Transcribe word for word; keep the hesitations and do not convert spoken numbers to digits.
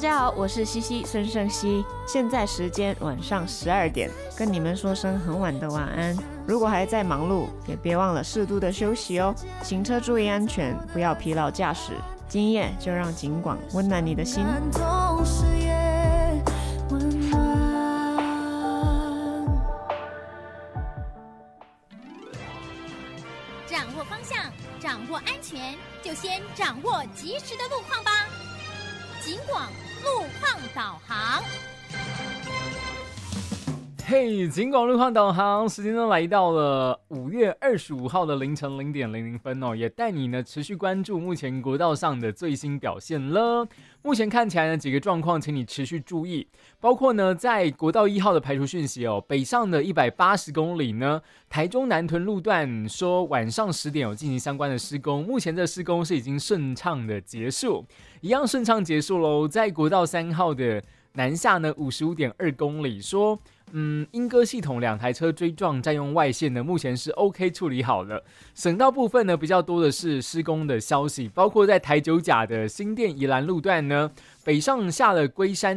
家好，我是西西孙盛熙，现在时间晚上十二点，跟你们说声很晚的晚安。如果还在忙碌，也别忘了适度的休息哦。行车注意安全，不要疲劳驾驶。今夜就让警广温暖你的心。 掌握方向，掌握安全，就先掌握及时的路况吧。警广路况导航。 嘿，警广路况导航时间呢来到了五月二十五号的凌晨零点零零分哦，也带你呢持续关注目前国道上的最新表现了。目前看起来呢几个状况，请你持续注意，包括呢在国道一号的排除讯息哦，北上的一百八十公里呢，台中南屯路段说晚上十点有进行相关的施工，目前这施工是已经顺畅的结束，一样顺畅结束喽。在国道三号的南下呢五十五点二公里说。嗯，莺歌系统两台车追撞占用外线呢，目前是 OK 处理好了。省道部分呢，比较多的是施工的消息，包括在台九甲的新店宜兰路段呢，北上下了龟山